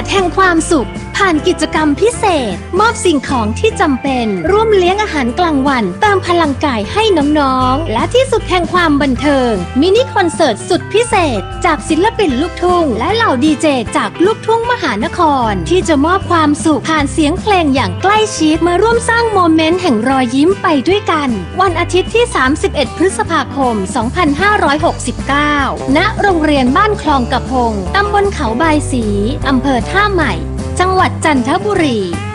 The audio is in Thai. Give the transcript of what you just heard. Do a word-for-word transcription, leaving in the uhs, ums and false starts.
แห่งความสุขผ่านกิจกรรมพิเศษมอบสิ่งของที่จำเป็นร่วมเลี้ยงอาหารกลางวันเติมพลังกายให้น้องๆและที่สุดแห่งความบันเทิงมินิคอนเสิร์ตสุดพิเศษจากศิลปินลูกทุ่งและเหล่าดีเจจากลูกทุ่งมหานครที่จะมอบความสุขผ่านเสียงเพลงอย่างใกล้ชิดมาร่วมสร้างโมเมนต์แห่งรอยยิ้มไปด้วยกันวันอาทิตย์ที่สามสิบเอ็ดพฤษภาคมสองพันห้าร้อยหกสิบเก้าณโรงเรียนบ้านคลองกระพงตำบลเขาบายศรีอำเภอท่าใหม่จังหวัดจันทบุรี